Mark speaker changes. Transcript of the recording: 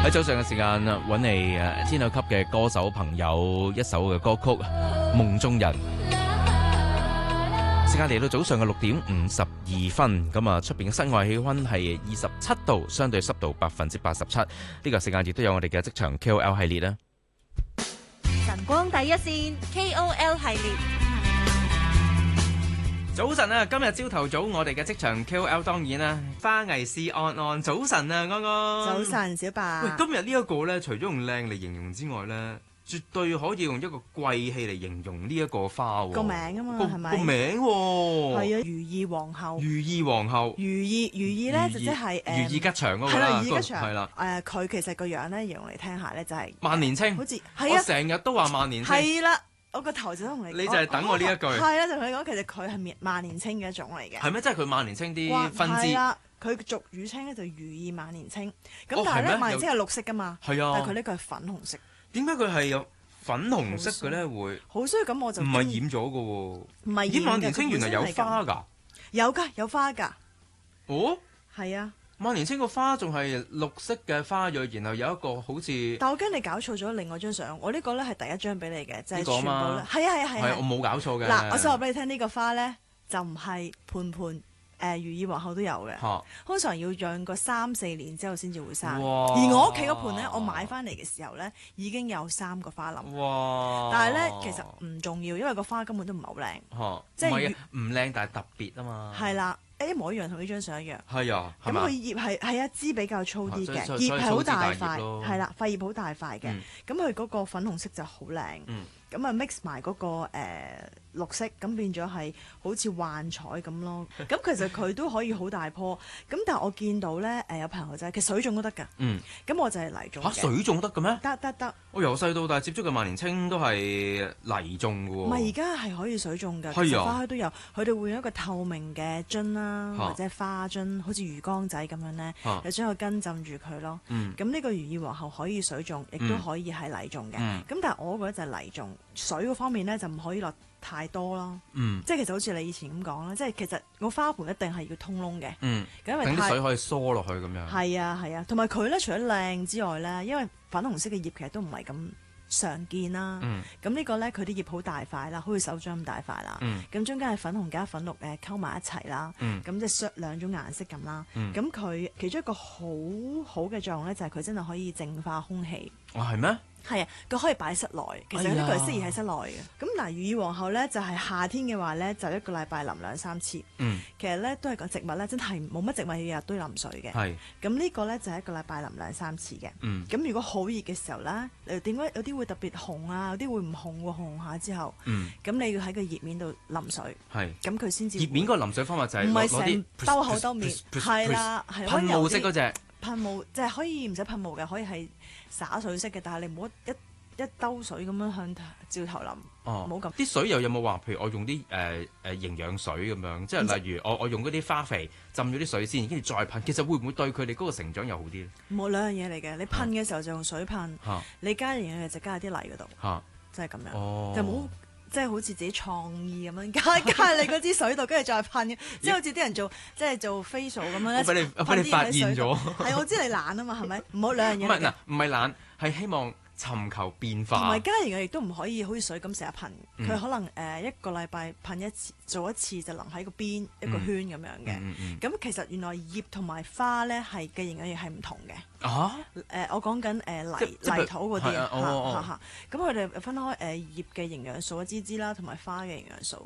Speaker 1: 喺早上嘅時間揾嚟天后級嘅歌手朋友一首嘅歌曲《夢中人》。時間嚟到早上嘅6:52，咁啊出邊嘅室外氣溫係27度，相對濕度87%。呢個時間亦都有我哋嘅職場 KOL 系列啦。
Speaker 2: 晨光第一線 KOL 系列。
Speaker 1: 早晨啊！今日朝頭早我哋嘅職場 KOL 當然啦，花藝師安安。早晨啊，安安。
Speaker 3: 早晨，小白。
Speaker 1: 喂，今日呢一個咧，除咗用靚嚟形容之外咧，絕對可以用一個貴氣嚟形容呢一個花喎。
Speaker 3: 個名啊嘛，係咪？
Speaker 1: 個名喎。
Speaker 3: 係啊，如意皇后。
Speaker 1: 如意皇后。
Speaker 3: 如意咧就即係
Speaker 1: 如意吉祥嗰個啦。
Speaker 3: 係啦，如意吉祥。
Speaker 1: 係啦。
Speaker 3: 佢其實個樣咧，形容嚟聽下咧就係
Speaker 1: 萬年青。
Speaker 3: 好似
Speaker 1: 係啊，我成日都話萬年青。
Speaker 3: 係啦。我個頭就同你講，
Speaker 1: 你就係等我呢一句。
Speaker 3: 係啦，就同你講，其實佢係萬年青嘅一種嚟嘅。
Speaker 1: 係咩？即係佢萬年青啲分支。
Speaker 3: 係啦，佢俗語稱咧就如意萬年青。咁但係咧，萬年青係綠色噶嘛。
Speaker 1: 係啊。
Speaker 3: 但係佢呢個係粉紅色。
Speaker 1: 點解佢係有粉紅色嘅咧？會
Speaker 3: 好衰咁我就唔
Speaker 1: 係染咗嘅喎。
Speaker 3: 唔係染嘅。
Speaker 1: 萬年青原來有花㗎。
Speaker 3: 有㗎，有花㗎。
Speaker 1: 哦。
Speaker 3: 係啊。
Speaker 1: 萬年青個花仲係綠色嘅花蕊，然後有一個好似……
Speaker 3: 但我驚你搞錯咗另外張相，我呢個咧係第一張俾你嘅，就係全部咧，係啊係啊係啊，
Speaker 1: 我冇搞錯嘅。
Speaker 3: 嗱，我想話俾你聽，呢個花咧就唔係盤盤如意皇后都有嘅，通常要養個3-4年之後先至會生。而我屋企嗰盤咧，我買翻嚟嘅時候咧已經有3個花冧。
Speaker 1: 哇！
Speaker 3: 但係咧其實唔重要，因為個花根本都唔係好靚，
Speaker 1: 即係唔靚但係特別啊嘛。
Speaker 3: 係啦。一模一樣，同呢張相一樣。
Speaker 1: 係啊，
Speaker 3: 咁佢葉係枝比較粗啲嘅，葉係好大塊，係啦，塊葉好大塊嘅。咁佢嗰個粉紅色就好靚。咁啊 mix 埋嗰個綠色，咁變咗係好似幻彩咁咯。咁其實佢都可以好大棵。咁但係我見到咧有朋友仔，其實水種都得㗎。咁我就係泥種嘅。
Speaker 1: 水種得嘅咩？
Speaker 3: 得。我
Speaker 1: 由細到大接觸嘅萬年青都係泥種嘅喎。
Speaker 3: 唔係，而家係可以水種㗎。其實花墟都有，佢哋會用一個透明嘅樽啦，或者花樽，好似魚缸仔咁樣咧，就將個根浸住佢咯。咁呢個如意皇后可以水種，亦都可以係泥種嘅。咁但係我覺得就係泥種，水嗰方面咧就唔可以落太多咯。即係其實好似你以前咁講啦，即係其實我花盆一定係要通窿嘅。因為
Speaker 1: 等啲水可以疏落去咁樣。
Speaker 3: 係啊，同埋佢咧除咗靚之外咧，因為粉紅色嘅葉其實都唔係咁常見啦。咁呢個咧佢啲葉好大塊啦，好似手掌咁大塊啦。咁中間係粉紅加粉綠溝埋一齊啦。咁即係兩種顏色咁啦。咁佢其中一個好好嘅作用咧，就係佢真係可以淨化空氣。
Speaker 1: 係咩？
Speaker 3: 係啊，佢可以擺喺室內，其實呢個係適宜喺室內嘅。咁嗱，如意皇后咧就係夏天嘅話咧，就一個禮拜淋2-3次。其實咧都係個植物咧，真係冇乜植物要日都淋水嘅。咁呢個咧就係一個禮拜淋2-3次嘅。咁如果好熱嘅時候咧，點解有啲會特別紅啊？有啲會唔紅喎，紅下之後。咁你要喺個葉面度淋水。咁佢先至。葉
Speaker 1: 面嗰個淋水方法就係
Speaker 3: 唔係成兜口兜面，係啦，係
Speaker 1: 噴霧式嗰隻。
Speaker 3: 噴霧即係可以唔使噴霧嘅，可以係灑水式嘅，但係你唔好一兜水咁樣向照頭淋，唔好咁。
Speaker 1: 啲水又有冇話？譬如我用啲營養水咁樣，即係例如我用嗰啲花肥浸咗啲水先，跟住再噴，其實會唔會對佢哋嗰個成長又好啲咧？
Speaker 3: 冇兩樣嘢嚟嘅，你噴嘅時候就用水噴，你加營養就加喺啲泥嗰度，即係咁樣，就冇。即係好似自己創意咁樣加喺你嗰支水度，跟住再噴嘅，即係好似啲人做 facial 咁樣咧。
Speaker 1: 我俾你發現咗。
Speaker 3: 係我知你懶啊嘛，係咪？唔好兩樣嘢。
Speaker 1: 唔係懶，係希望尋求變化。
Speaker 3: 同埋加營養亦都唔可以好似水咁成日噴，佢可能一個禮拜噴一次，做一次就淋喺個邊一個圈咁樣嘅。咁其實原來葉同埋花咧係嘅營養液係唔同嘅。我講緊泥土嗰啲咁佢哋分開葉嘅營養素一支支啦，同埋花嘅營養素。